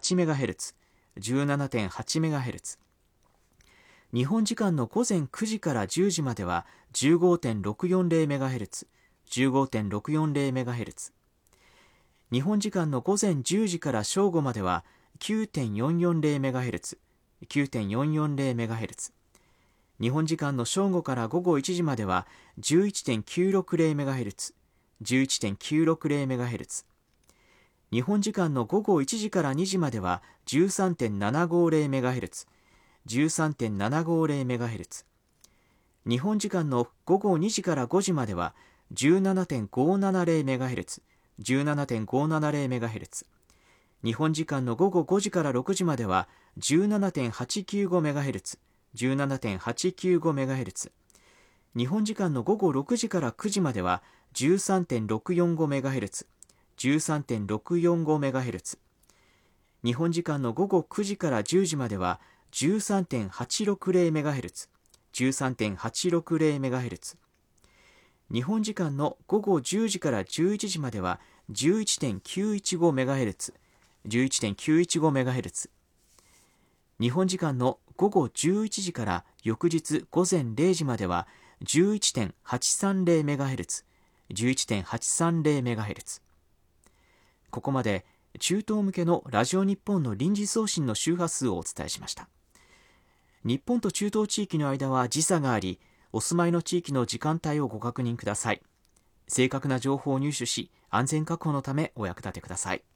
17.8MHz、17.8MHz。日本時間の午前9時から10時までは 15.640MHz、15.640MHz。日本時間の午前10時から正午までは 9.440MHz、9.440MHz。日本時間の正午から午後1時までは 11.960MHz、11.960MHz。日本時間の午後1時から2時までは 13.750MHz、13.750MHz。日本時間の午後2時から5時までは 17.570MHz、17.570MHz。日本時間の午後5時から6時までは 17.895MHz、17.895MHz。日本時間の午後6時から9時までは 13.645MHz、13.645MHz。日本時間の午後9時から10時までは 13.860MHz、13.860MHz。日本時間の午後10時から11時までは 11.915MHz、11.915MHz。日本時間の午後11時から翌日午前0時までは 11.830MHz、11.830MHz。ここまで中東向けのラジオ日本の臨時送信の周波数をお伝えしました。日本と中東地域の間は時差があり、お住まいの地域の時間帯をご確認ください。正確な情報を入手し、安全確保のためお役立てください。